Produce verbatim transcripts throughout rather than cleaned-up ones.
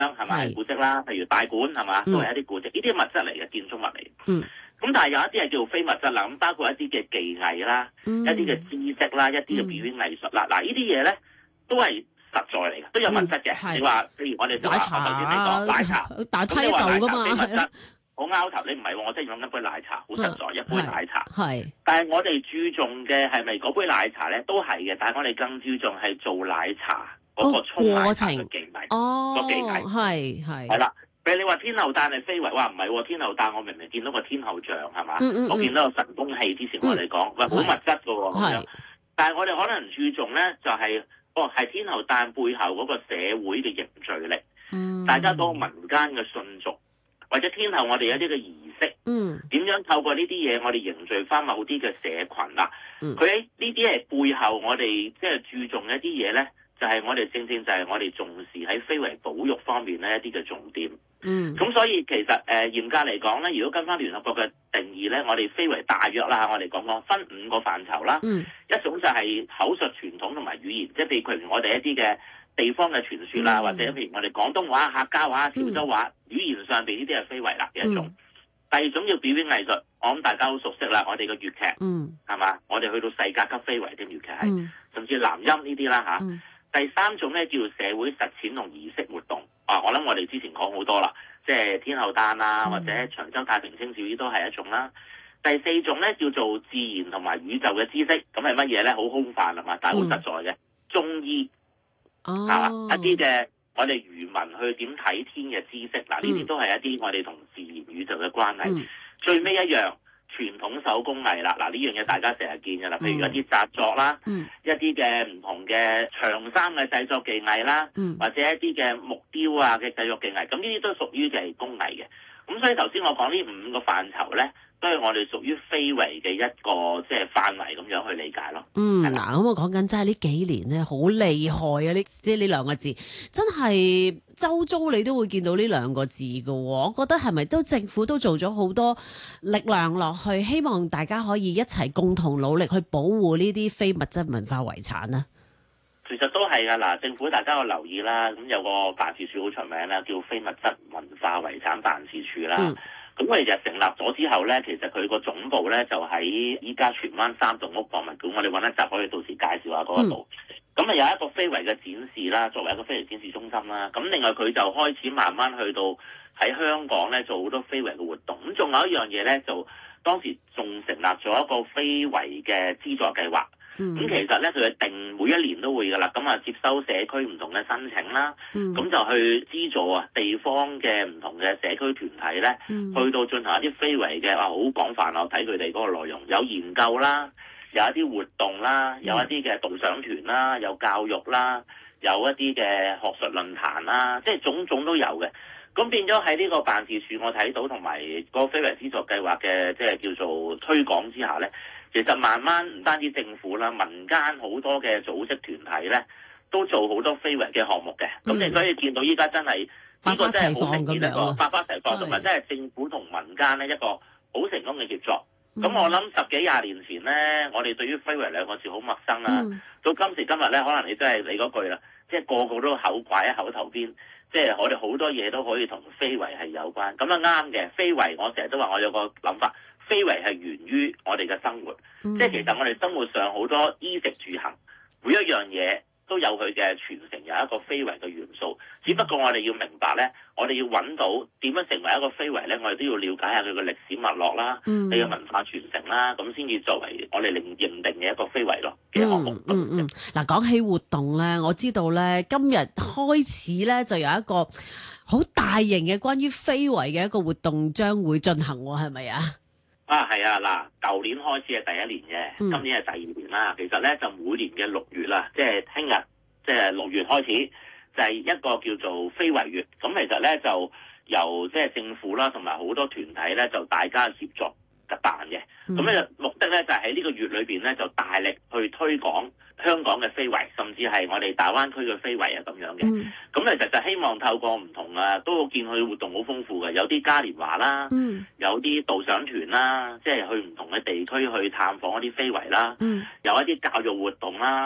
係咪係古蹟啦？譬如大館係嘛，都係一啲古蹟，呢啲物質嚟嘅建築物嚟。 嗯。 咁但係有一啲係叫做非物質啦，咁包括一啲嘅技藝啦， 嗯、 一啲嘅知識啦，一啲嘅表演藝術啦。嗱、嗯，呢啲嘢咧都係實在嚟嘅，都有物質嘅。 嗯、 你話譬如我哋就話， 奶茶我頭先你講奶茶， 大批一嚿㗎嘛， 非物質，好拗頭。你唔係喎，我真係飲緊杯奶茶，好實在一杯奶茶。 係。 但係我哋注重嘅係咪嗰杯奶茶咧？都係嘅，但係我哋更注重係做奶茶嗰個沖奶茶嘅技藝。 哦， 個技藝係係。 係啦。譬如你話天后誕係非遺，哇唔係喎，天后誕我明明見到個天后像係嘛、嗯嗯嗯，我見到個神功戲，之前我哋講，喂、嗯、好物質㗎喎咁樣，但係我哋可能注重咧就係、是，哦係天后誕背後嗰個社會嘅凝聚力，嗯、大家嗰個民間嘅信俗，或者天后我哋有啲嘅儀式，點、嗯、樣透過呢啲嘢我哋凝聚翻某啲嘅社群啦，佢喺呢啲係背後我哋即係注重一啲嘢咧。就係、是、我哋正正就係我哋重視喺非遺保育方面咧一啲嘅重點。嗯，咁所以其實誒、呃、嚴格嚟講咧，如果跟翻聯合國嘅定義咧，我哋非遺大約啦，我哋講講分五個範疇啦。嗯，一種就係口述傳統同埋語言，即係譬如我哋一啲嘅地方嘅傳說啦、嗯，或者譬如我哋廣東話、客家話、潮州話、嗯、語言上邊呢啲係非遺啦嘅一種、嗯。第二種叫表演藝術，我諗大家好熟悉啦，我哋嘅粵劇，嗯，係嘛？我哋去到世界級非遺啲粵劇係、嗯，甚至南音呢啲啦嚇。嗯第三種咧叫做社會實踐同儀式活動，啊，我諗我哋之前講好多啦，即係天后誕啊，或者長洲太平清醮呢都係一種啦。第四種咧叫做自然同埋宇宙嘅知識，咁係乜嘢咧？好空泛係嘛，但係好實在嘅、嗯、中醫，係嘛、哦、一啲嘅我哋漁民去點睇天嘅知識，嗱呢啲都係一啲我哋同自然宇宙嘅關係。嗯、最尾一樣。傳統手工藝啦，嗱呢樣嘢大家成日見嘅啦，譬如一啲紮作啦，嗯、一啲嘅唔同嘅長衫嘅製作技藝啦、嗯，或者一啲嘅木雕啊嘅製作技藝，咁呢啲都屬於嘅係工藝嘅。咁所以頭先我講呢五個範疇咧，都係我哋屬於非遺嘅一個即係範圍咁樣去理解咯。 嗯，嗱，咁我講緊真係呢幾年咧，好厲害啊！呢即係呢兩個字，真係周遭你都會見到呢兩個字㗎喎。我覺得係咪都政府都做咗好多力量落去，希望大家可以一齊共同努力去保護呢啲非物質文化遺產呢？ 其實都係㗎，嗱，政府大家有留意啦，咁有個辦事處好出名啦，叫非物質文化遺產辦事處啦。嗯咁我哋就成立咗之後咧，其實佢個總部咧就喺依家荃灣三棟屋博物館，我哋揾一集可以到時介紹下嗰度。咁、嗯、啊有一個非遺嘅展示啦，作為一個非遺展示中心啦。咁另外佢就開始慢慢去到喺香港咧做好多非遺嘅活動。咁仲有一樣嘢咧，就當時仲成立咗一個非遺嘅資助計劃。咁、嗯、其實咧佢係定每一年都會噶啦，咁啊接收社區唔同嘅申請啦，咁、嗯、就去資助啊地方嘅唔同嘅社區團體咧、嗯，去到進行一啲非遺嘅，哇好廣泛啊！我睇佢哋嗰個內容，有研究啦，有一啲活動啦，有一啲嘅導賞團啦，有教育啦，有一啲嘅學術論壇啦，即係種種都有嘅。咁變咗喺呢個辦事處，我睇到同埋個非遺資助計劃嘅即係叫做推廣之下咧。其實慢慢唔單止政府啦，民間好多嘅組織團體咧，都做好多非遺嘅項目嘅。咁、嗯、你所以見到依家真係呢、這個真係好明顯一個百花齊放，同埋真係政府同民間咧一個好成功嘅協作。咁、嗯、我諗十幾廿年前咧，我哋對於非遺兩個字好陌生啦、嗯。到今時今日咧，可能你真係你嗰句啦，即係個個都口掛喺口頭邊，即係我哋好多嘢都可以同非遺係有關。咁啊啱嘅，非遺我成日都話我有個諗法。非遺係源於我哋嘅生活，嗯、即係其實我哋生活上好多衣食住行，每一樣嘢都有佢嘅傳承，有一個非遺嘅元素。只不過我哋要明白咧，我哋要揾到點樣成為一個非遺咧，我哋都要了解下佢嘅歷史脈絡啦，佢、嗯、嘅文化傳承啦，咁先至作為我哋認認定嘅一個非遺咯嘅項目。 嗯嗯，嗱、嗯，講、嗯、起活動咧，我知道咧，今日開始咧就有一個好大型嘅關於非遺嘅一個活動將會進行，係咪啊？ 啊，係啊，嗱，舊年開始係第一年嘅、嗯，今年係第二年啦。其實咧就每年嘅六月啦，即係聽日，即係六月開始，就係、是、一個叫做非遺月。咁其實咧就由即係政府啦，同埋好多團體咧，就大家協作嘅辦嘅。咁、嗯、咧目的咧就係喺呢個月裏邊咧，就大力去推廣香港嘅非遺，甚至係我哋大灣區嘅非遺啊咁樣嘅。咁、嗯、其實就希望透過唔同啊，都見佢活動好豐富嘅，有啲嘉年華啦、嗯，有啲導賞團啦，即係去唔同嘅地區去探訪一啲非遺啦、嗯，有一啲教育活動啦，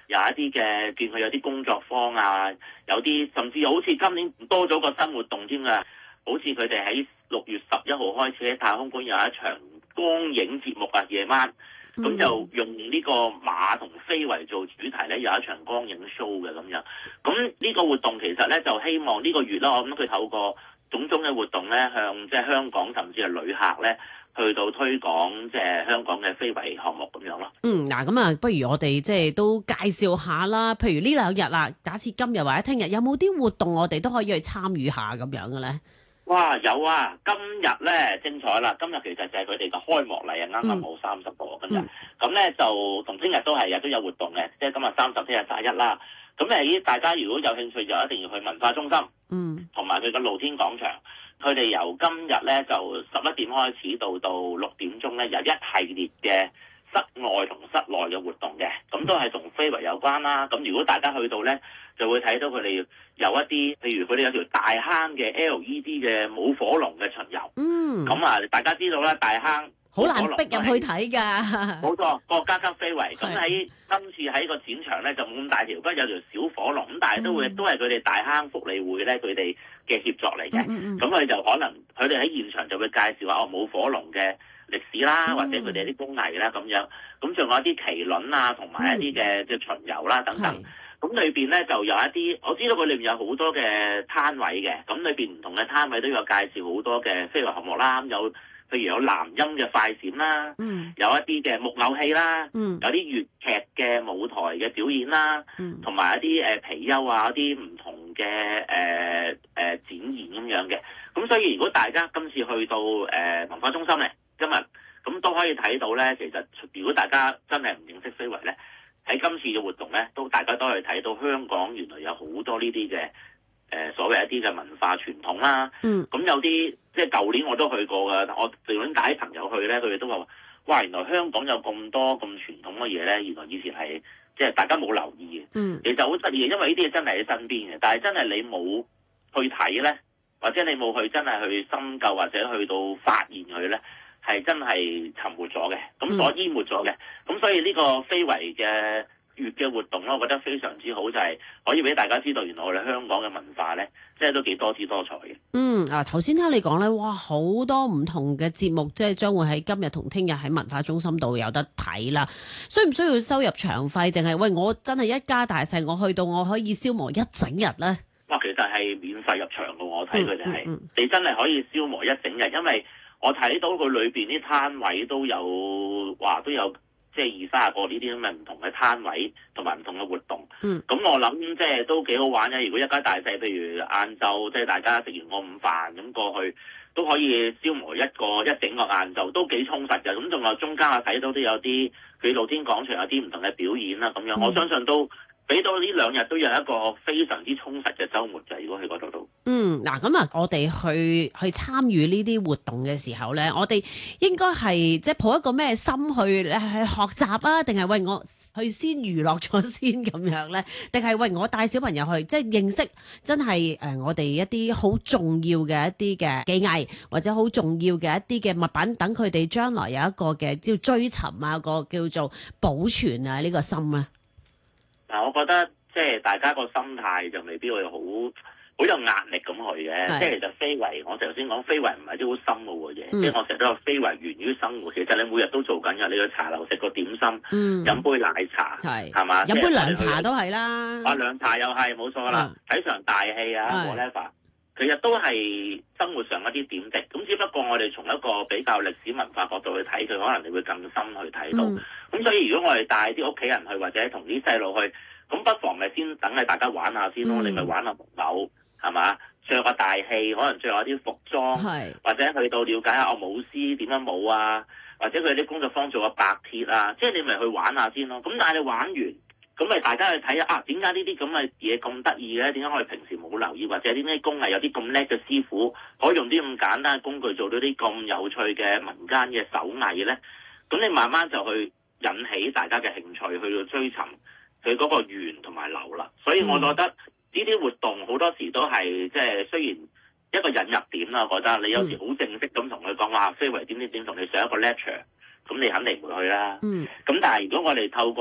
有一啲嘅見佢有啲工作坊啊，有啲甚至好似今年多咗個新活動添㗎，好似佢哋喺六月十一號開始喺太空館有一場光影節目啊，夜晚。咁、嗯、就用呢個馬同非遺做主題咧，有一場光影 show 嘅咁樣。咁呢個活動其實咧就希望呢個月啦，我諗佢透過種種嘅活動咧，向即係香港甚至係旅客咧，去到推廣即係香港嘅非遺項目咁樣咯。 嗯，嗱咁啊，不如我哋即係都介紹下啦。譬如呢兩日啦，假設今日或者聽日有冇啲活動我哋都可以去參與下咁樣嘅咧？ 哇，有啊！今日咧精彩啦！今日其實就係佢哋嘅開幕禮啊，啱啱冇三十個今日。咁咧、嗯、就同聽日都係日都有活動嘅，即係今日三十，聽日卅一啦。咁誒，大家如果有興趣就一定要去文化中心，嗯，同埋佢嘅露天廣場。佢哋由今日咧就十一點開始到到六點鐘咧，有一系列嘅室外同室內嘅活動嘅，咁都係同非遺有關啦。咁如果大家去到咧，就會睇到佢哋有一啲，譬如佢哋有條大坑嘅 L E D 嘅舞火龍嘅巡遊。嗯。咁啊，大家知道啦，大坑好難逼入去睇㗎。冇錯，國家級非遺。咁喺今次喺個展場咧就冇咁大條，不過有條小火龍，咁但係都會、嗯、都係佢哋大坑福利會咧佢哋嘅協作嚟嘅。咁佢、嗯嗯、就可能佢哋喺現場就會介紹下哦舞火龍嘅歷史啦，嗯、或者佢哋啲工藝啦咁樣。咁仲有一啲麒麟啊，同埋一啲嘅嘅巡遊啦等等。咁裏邊咧就有一啲，我知道佢裏面有好多嘅攤位嘅，咁裏邊唔同嘅攤位都有介紹好多嘅非遺項目啦，有譬如有南音嘅快閃啦，嗯、有一啲嘅木偶戲啦，嗯、有啲粵劇嘅舞台嘅表演啦，同埋、嗯、一啲誒貔貅啊，一啲唔同嘅誒誒展現咁樣嘅。咁所以如果大家今次去到誒、呃、文化中心咧，今日咁都可以睇到咧，其實如果大家真係唔認識非遺咧，喺今次嘅活動咧，都大家都係睇到香港原來有好多呢啲嘅誒所謂一啲嘅文化傳統啦。嗯。咁有啲即係舊年我都去過㗎，我舊年帶啲朋友去咧，佢哋都話：哇！原來香港有咁多咁傳統嘅嘢咧，原來以前係即係大家冇留意嘅。嗯。其實好得意嘅，因為呢啲嘢真係喺身邊嘅，但係真係你冇去睇咧，或者你冇去真係去深究或者去到發現佢咧，係真係沉沒咗嘅，咁所淹沒咗嘅，咁、嗯、所以呢個非遺嘅月嘅活動咧，我覺得非常之好，就係、是、可以俾大家知道，原來我哋香港嘅文化咧，即係都幾多姿多彩嘅。嗯， 啊頭先聽你講咧，哇，好多唔同嘅節目，即係將會喺今日同聽日喺文化中心度有得睇啦。需唔需要收入場費？定係喂，我真係一家大細，我去到我可以消磨一整日咧？ 哇，其實係免費入場嘅，我睇佢哋係，嗯嗯、你真係可以消磨一整日，因為我睇到佢裏邊啲攤位都有話都有即係二三十個呢啲咁嘅唔同嘅攤位同埋唔同嘅活動。嗯，咁我諗即係都幾好玩嘅。如果一家大細，譬如晏晝即係大家食完個午飯咁過去，都可以消磨一個一整個晏晝，都幾充實嘅。咁仲有中間我睇到都有啲佢露天廣場有啲唔同嘅表演啦，咁樣、嗯、我相信都俾到呢兩日都有一個非常之充實嘅週末嘅。如果去嗰度都嗯嗱，咁啊，我哋去去參與呢啲活動嘅時候咧，我哋應該係即係抱一個咩心去去學習啊？定係喂我去先娛樂咗先咁樣咧？定係喂我帶小朋友去即係認識真係誒、呃、我哋一啲好重要嘅一啲嘅技藝或者好重要嘅一啲嘅物品，等佢哋將來有一個嘅叫追尋啊，個叫做保存啊呢個心咧？ 嗱，我覺得即係大家個心態就未必會好好有壓力咁去嘅。是即係其實非遺，我頭先講非遺唔係啲好深奧嘅嘢。嗯、即係我成日都話非遺源於生活。其實你每日都做緊嘅，你去茶樓食個點心，飲、嗯、杯奶茶，係嘛？飲杯涼茶都係啦。啊，涼茶又係冇錯啦。睇場、嗯、大戲啊 whatever 其實都係生活上一啲點滴。咁只不過我哋從一個比較歷史文化角度去睇佢，可能你會更深去睇到。咁、嗯、所以如果我哋帶啲屋企人去，或者同啲細路去，咁不妨咪先等你大家玩下先咯。嗯、你咪玩下木偶，係嘛？着個大戲，可能着下啲服裝，是或者去到了解下我舞獅點樣舞啊，或者佢啲工作坊做個白鐵啊，即係你咪去玩下先咯。咁但係你玩完，咁咪大家去睇下啊，點解呢啲咁嘅嘢咁得意嘅？點解我哋平時冇留意，或者啲咩工藝有啲咁叻嘅師傅，可以用啲咁簡單嘅工具做到啲咁有趣嘅民間嘅手藝咧？咁你慢慢就去引起大家嘅興趣，去到追尋佢嗰個源同埋流啦。所以我覺得呢啲活動好多時都係即係雖然一個引入點啦，我覺得你有時好正式咁同佢講話非遺點點點，同你上一個 lecture，咁你肯定唔會去啦。嗯。咁但係如果我哋透過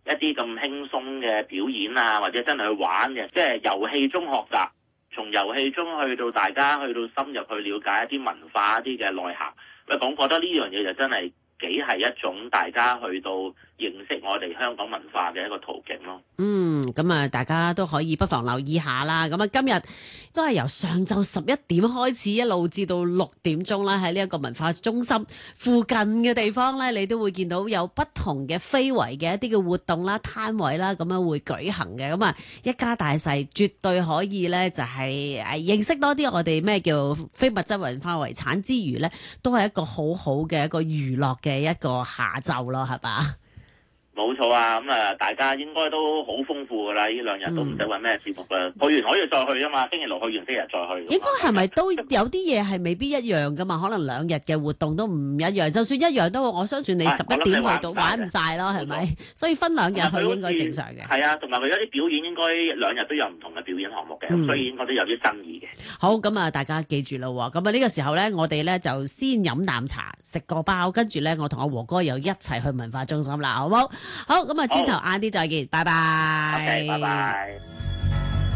一啲咁輕鬆嘅表演啊，或者真係去玩嘅，即係遊戲中學習，從遊戲中去到大家去到深入去了解一啲文化一啲嘅內涵。喂，我覺得呢樣嘢就真係幾係一種大家去到認識我哋香港文化嘅一個途徑咯。 嗯，咁啊，大家都可以不妨留意下啦。咁啊，今日都係由上晝十一點開始，一路至到六點鐘啦，喺呢一個文化中心附近嘅地方咧，你都會見到有不同嘅非遺嘅一啲嘅活動啦、攤位啦，咁樣會舉行嘅。咁啊，一家大細絕對可以咧，就係誒認識多啲我哋咩叫非物質文化遺產之餘咧，都係一個好好嘅一個娛樂嘅一個下晝咯，係嘛？ 冇錯啊，咁啊，大家應該都好豐富噶啦，呢兩日都唔使揾咩節目啦，去完可以再去啊嘛，星期六去完，星期日再去。 應該係咪都有啲嘢係未必一樣噶嘛？可能兩日嘅活動都唔一樣，就算一樣都，我相信你十一點去到玩唔晒咯，係咪？所以分兩日去應該正常嘅。 係啊，同埋佢有啲表演應該兩日都有唔同嘅表演項目嘅，嗯、所以應該都有啲新意嘅。 好，咁啊，大家記住啦喎，咁啊呢個時候咧，我哋咧就先飲啖茶，食個包，跟住咧我同阿和哥又一齊去文化中心啦，好唔好？好，咁啊。轉頭晏啲再見，拜拜。 OK，拜拜。